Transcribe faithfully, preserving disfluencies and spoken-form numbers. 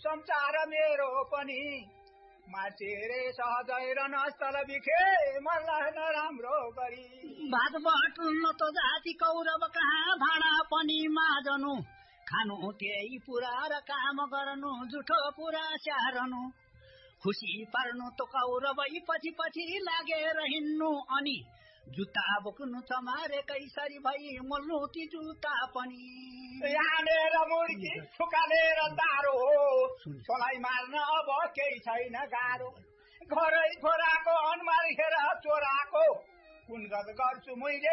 संसार मेरो पनि माछेरे सहजै र नस्तल बिखे मलाई नराम्रो गरी भात बटुल्न त जाति कौरव कहाँ भाडा पनि माझनु खानु त्यही पुरा र काम गर्नु जुठो पुरा स्याहार्नु खुसी पार्नु त कौरवै पछि पछि लागेर हिँड्नु अनि जुत्ता बोक्नु छ मारे कैसरी भई मोल्नु ती जुत्ता पनि यानेर मुर्गी फुकालेर दारो सोलाई मार्न अब केही छैन गाह्रो घरै छोराको अनुहार हेर चोराको कुन गत गर्छु मैले